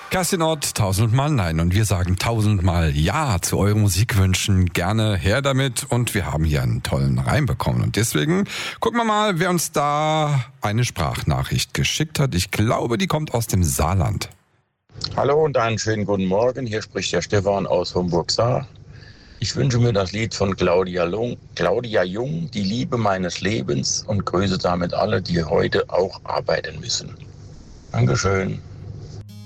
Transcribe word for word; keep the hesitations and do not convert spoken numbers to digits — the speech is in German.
Kerstin Ott, tausendmal nein. Und wir sagen tausendmal ja zu euren Musikwünschen. Gerne her damit. Und wir haben hier einen tollen Reim bekommen. Und deswegen gucken wir mal, wer uns da eine Sprachnachricht geschickt hat. Ich glaube, die kommt aus dem Saarland. Hallo und einen schönen guten Morgen. Hier spricht der Stefan aus Homburg-Saar. Ich wünsche mir das Lied von Claudia Jung, Claudia Jung, die Liebe meines Lebens, und grüße damit alle, die heute auch arbeiten müssen. Dankeschön.